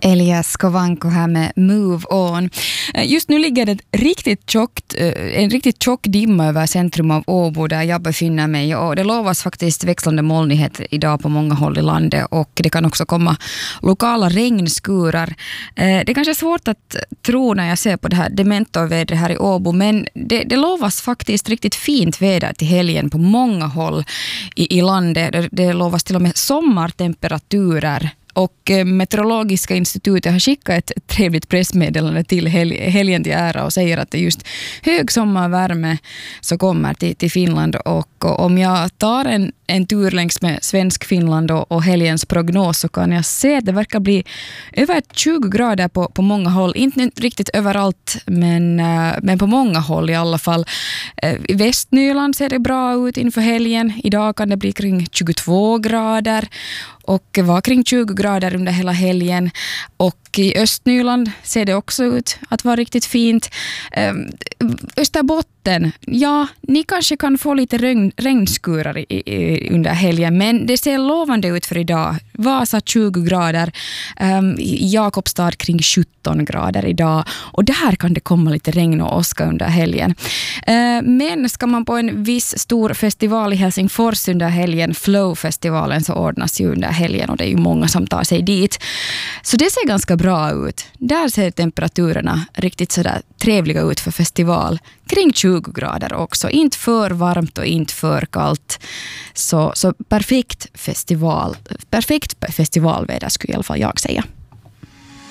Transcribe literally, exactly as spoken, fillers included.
Elias Skovanko här med Move On. Just nu ligger det ett riktigt tjockt, en riktigt tjock dimma över centrum av Åbo där jag befinner mig, och det lovas faktiskt växlande molnighet idag på många håll i landet, och det kan också komma lokala regnskurar. Det är kanske svårt att tro när jag ser på det här dementorvädret här i Åbo, men det, det lovas faktiskt riktigt fint väder till helgen på många håll i, i landet. Det, det lovas till och med sommartemperaturer. Och Meteorologiska institutet har skickat ett trevligt pressmeddelande till hel- helgen till ära och säger att det är just hög sommarvärme som kommer till, till Finland. Och, och om jag tar en, en tur längs med svensk Finland och, och helgens prognos, så kan jag se att det verkar bli över tjugo grader på, på många håll. Inte riktigt överallt, men, men på många håll i alla fall. I Västnyland ser det bra ut inför helgen. Idag kan det bli kring tjugotvå grader. Och var kring tjugo grader under hela helgen. Och i Östnyland ser det också ut att vara riktigt fint. Österbotten, ja, ni kanske kan få lite regn, regnskurar i, i, under helgen, men det ser lovande ut för idag. Vasa tjugo grader, um, Jakobstad kring sjutton grader idag, och där kan det komma lite regn och åska under helgen. Uh, men ska man på en viss stor festival i Helsingfors under helgen, Flow-festivalen, så ordnas ju under helgen, och det är ju många som tar sig dit. Så det ser ganska bra ut. Där ser temperaturerna riktigt sådär trevliga ut för festival. Kring tjugo grader också. Inte för varmt och inte för kallt. Så, så perfekt festival. Perfekt festivalväder skulle i alla fall jag säga.